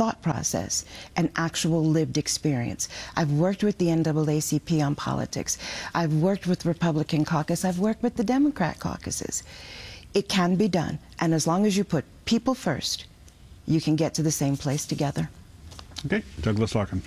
thought process and actual lived experience. I've worked with the NAACP on politics. I've worked with Republican caucus. I've worked with the Democrat caucuses. It can be done, and as long as you put people first, you can get to the same place together. Okay, Douglas Larkin.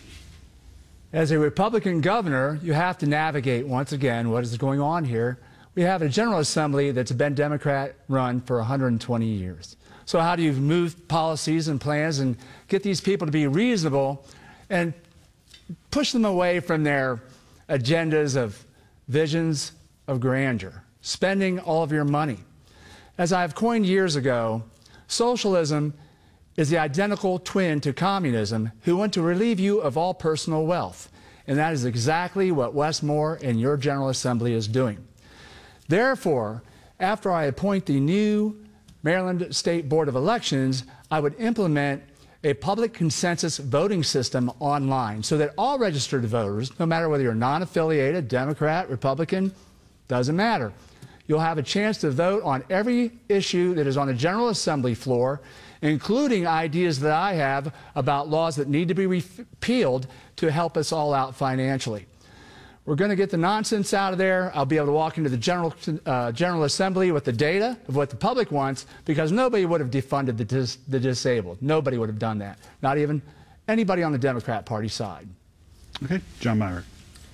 As a Republican governor, you have to navigate, once again, what is going on here. We have a General Assembly that's been Democrat-run for 120 years. So how do you move policies and plans and get these people to be reasonable and push them away from their agendas of visions of grandeur, spending all of your money? As I've coined years ago, socialism is the identical twin to communism who want to relieve you of all personal wealth. And that is exactly what Wes Moore and your General Assembly is doing. Therefore, after I appoint the new Maryland State Board of Elections, I would implement a public consensus voting system online so that all registered voters, no matter whether you're non-affiliated, Democrat, Republican, doesn't matter, you'll have a chance to vote on every issue that is on the General Assembly floor, including ideas that I have about laws that need to be repealed to help us all out financially. We're going to get the nonsense out of there. I'll be able to walk into the General Assembly with the data of what the public wants, because nobody would have defunded the disabled. Nobody would have done that. Not even anybody on the Democrat Party side. Okay, John Myrick.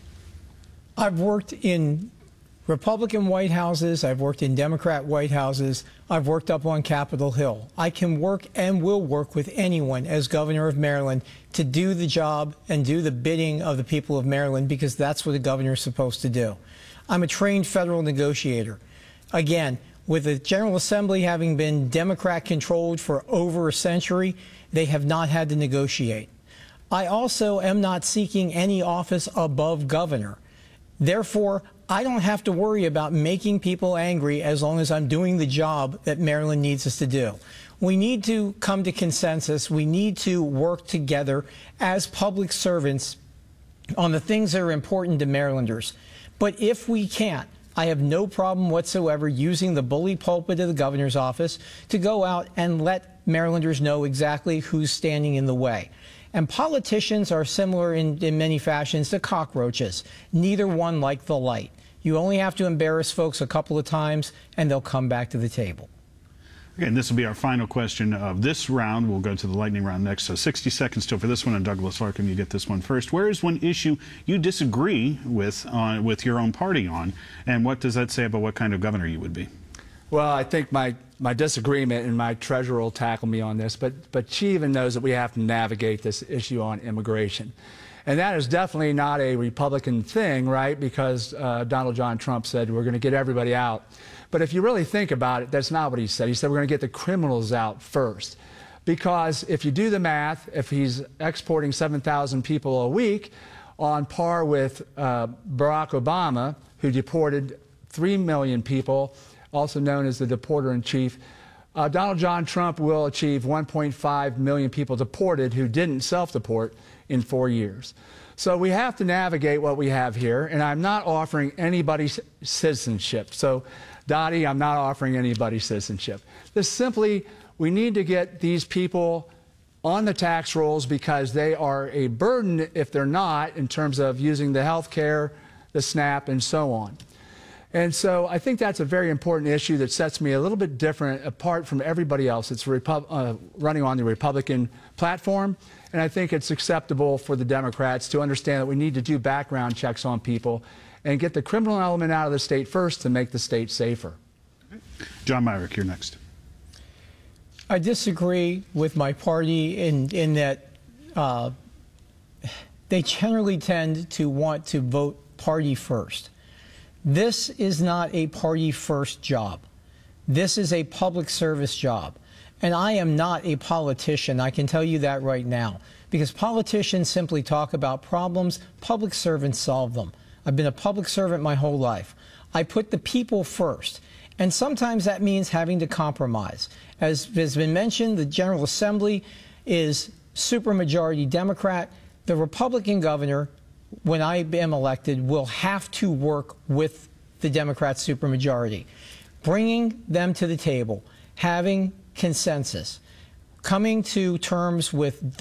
I've worked in Republican White Houses, I've worked in Democrat White Houses, I've worked up on Capitol Hill. I can work and will work with anyone as governor of Maryland to do the job and do the bidding of the people of Maryland, because that's what a governor is supposed to do. I'm a trained federal negotiator. Again, with the General Assembly having been Democrat-controlled for over a century, they have not had to negotiate. I also am not seeking any office above governor. Therefore, I don't have to worry about making people angry as long as I'm doing the job that Maryland needs us to do. We need to come to consensus. We need to work together as public servants on the things that are important to Marylanders. But if we can't, I have no problem whatsoever using the bully pulpit of the governor's office to go out and let Marylanders know exactly who's standing in the way. And politicians are similar in many fashions to cockroaches. Neither one like the light. You only have to embarrass folks a couple of times, and they'll come back to the table. Okay, and this will be our final question of this round. We'll go to the lightning round next. So 60 seconds still for this one, and Douglas Larkin, you get this one first. Where is one issue you disagree with your own party on, and what does that say about what kind of governor you would be? Well, I think my disagreement, and my treasurer will tackle me on this, but she even knows that we have to navigate this issue on immigration. And that is definitely not a Republican thing, right? Because Donald John Trump said we're going to get everybody out. But if you really think about it, that's not what he said. He said we're going to get the criminals out first. Because if you do the math, if he's exporting 7,000 people a week, on par with Barack Obama, who deported 3 million people, also known as the deporter-in-chief, Donald John Trump will achieve 1.5 million people deported who didn't self-deport in 4 years. So we have to navigate what we have here, and I'm not offering anybody citizenship. So, Dottie, I'm not offering anybody citizenship. This simply, we need to get these people on the tax rolls because they are a burden if they're not, in terms of using the health care, the SNAP, and so on. And so I think that's a very important issue that sets me a little bit different apart from everybody else that's running on the Republican platform. And I think it's acceptable for the Democrats to understand that we need to do background checks on people and get the criminal element out of the state first to make the state safer. John Myrick, you're next. I disagree with my party in that they generally tend to want to vote party first. This is not a party-first job. This is a public service job. And I am not a politician. I can tell you that right now. Because politicians simply talk about problems. Public servants solve them. I've been a public servant my whole life. I put the people first. And sometimes that means having to compromise. As has been mentioned, the General Assembly is supermajority Democrat. The Republican governor, when I am elected, will have to work with the Democrat supermajority, bringing them to the table, having consensus, coming to terms with